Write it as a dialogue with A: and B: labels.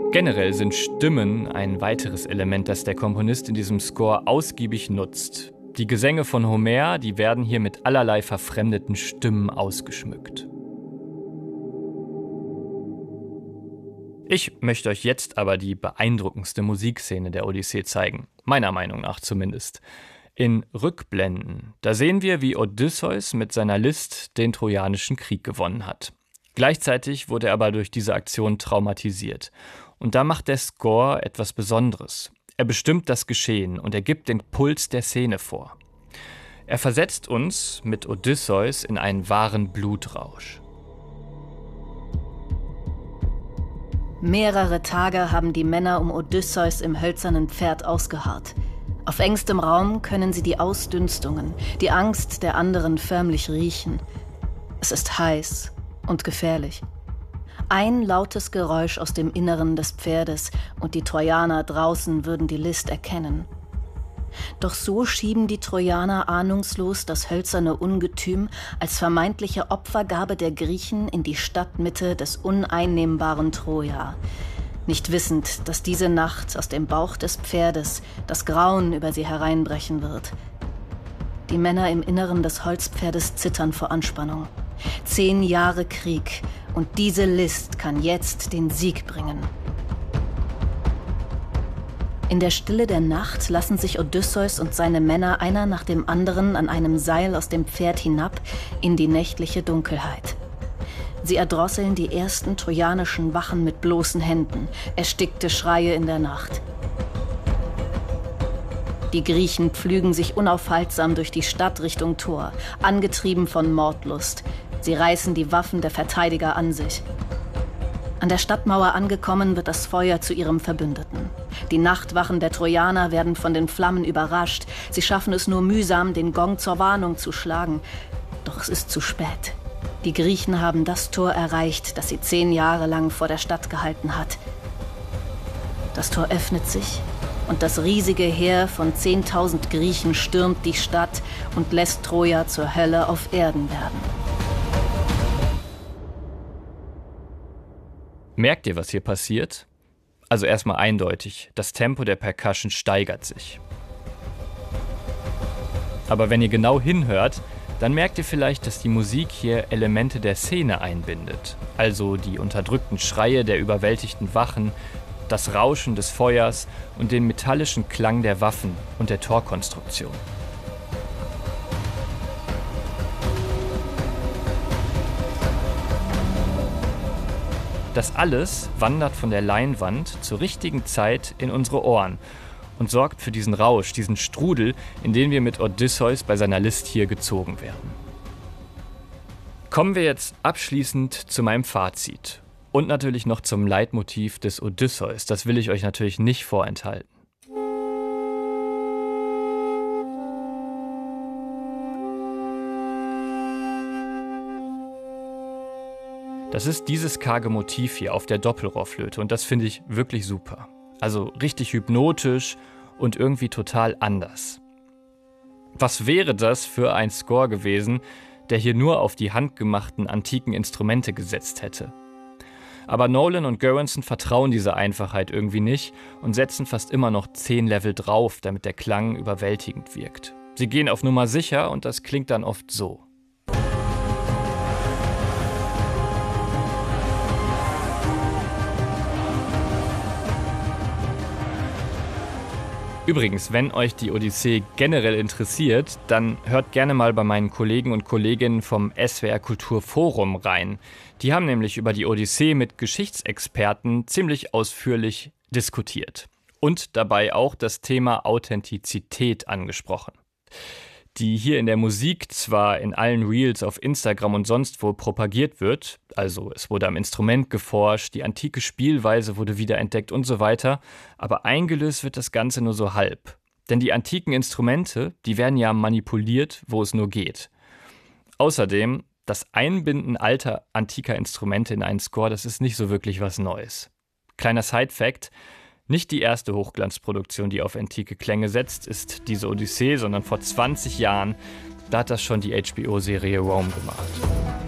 A: Generell sind Stimmen ein weiteres Element, das der Komponist in diesem Score ausgiebig nutzt. Die Gesänge von Homer, die werden hier mit allerlei verfremdeten Stimmen ausgeschmückt. Ich möchte euch jetzt aber die beeindruckendste Musikszene der Odyssee zeigen, meiner Meinung nach zumindest. In Rückblenden, da sehen wir, wie Odysseus mit seiner List den Trojanischen Krieg gewonnen hat. Gleichzeitig wurde er aber durch diese Aktion traumatisiert. Und da macht der Score etwas Besonderes. Er bestimmt das Geschehen und er gibt den Puls der Szene vor. Er versetzt uns mit Odysseus in einen wahren Blutrausch.
B: Mehrere Tage haben die Männer um Odysseus im hölzernen Pferd ausgeharrt. Auf engstem Raum können sie die Ausdünstungen, die Angst der anderen förmlich riechen. Es ist heiß und gefährlich. Ein lautes Geräusch aus dem Inneren des Pferdes und die Trojaner draußen würden die List erkennen. Doch so schieben die Trojaner ahnungslos das hölzerne Ungetüm als vermeintliche Opfergabe der Griechen in die Stadtmitte des uneinnehmbaren Troja, nicht wissend, dass diese Nacht aus dem Bauch des Pferdes das Grauen über sie hereinbrechen wird. Die Männer im Inneren des Holzpferdes zittern vor Anspannung. 10 Jahre Krieg und diese List kann jetzt den Sieg bringen. In der Stille der Nacht lassen sich Odysseus und seine Männer einer nach dem anderen an einem Seil aus dem Pferd hinab in die nächtliche Dunkelheit. Sie erdrosseln die ersten trojanischen Wachen mit bloßen Händen, erstickte Schreie in der Nacht. Die Griechen pflügen sich unaufhaltsam durch die Stadt Richtung Tor, angetrieben von Mordlust. Sie reißen die Waffen der Verteidiger an sich. An der Stadtmauer angekommen, wird das Feuer zu ihrem Verbündeten. Die Nachtwachen der Trojaner werden von den Flammen überrascht. Sie schaffen es nur mühsam, den Gong zur Warnung zu schlagen. Doch es ist zu spät. Die Griechen haben das Tor erreicht, das sie 10 Jahre lang vor der Stadt gehalten hat. Das Tor öffnet sich und das riesige Heer von 10.000 Griechen stürmt die Stadt und lässt Troja zur Hölle auf Erden werden.
A: Merkt ihr, was hier passiert? Also erstmal eindeutig, das Tempo der Percussion steigert sich. Aber wenn ihr genau hinhört, dann merkt ihr vielleicht, dass die Musik hier Elemente der Szene einbindet. Also die unterdrückten Schreie der überwältigten Wachen, das Rauschen des Feuers und den metallischen Klang der Waffen und der Torkonstruktion. Das alles wandert von der Leinwand zur richtigen Zeit in unsere Ohren und sorgt für diesen Rausch, diesen Strudel, in den wir mit Odysseus bei seiner List hier gezogen werden. Kommen wir jetzt abschließend zu meinem Fazit und natürlich noch zum Leitmotiv des Odysseus. Das will ich euch natürlich nicht vorenthalten. Das ist dieses karge Motiv hier auf der Doppelrohrflöte und das finde ich wirklich super. Also richtig hypnotisch und irgendwie total anders. Was wäre das für ein Score gewesen, der hier nur auf die handgemachten antiken Instrumente gesetzt hätte? Aber Nolan und Göransson vertrauen dieser Einfachheit irgendwie nicht und setzen fast immer noch 10 Level drauf, damit der Klang überwältigend wirkt. Sie gehen auf Nummer sicher und das klingt dann oft so. Übrigens, wenn euch die Odyssee generell interessiert, dann hört gerne mal bei meinen Kollegen und Kolleginnen vom SWR Kulturforum rein. Die haben nämlich über die Odyssee mit Geschichtsexperten ziemlich ausführlich diskutiert und dabei auch das Thema Authentizität angesprochen, die hier in der Musik zwar in allen Reels auf Instagram und sonst wo propagiert wird, also es wurde am Instrument geforscht, die antike Spielweise wurde wiederentdeckt und so weiter, aber eingelöst wird das Ganze nur so halb. Denn die antiken Instrumente, die werden ja manipuliert, wo es nur geht. Außerdem, das Einbinden alter antiker Instrumente in einen Score, das ist nicht so wirklich was Neues. Kleiner Side-Fact: Nicht die erste Hochglanzproduktion, die auf antike Klänge setzt, ist diese Odyssee, sondern vor 20 Jahren, da hat das schon die HBO-Serie Rome gemacht.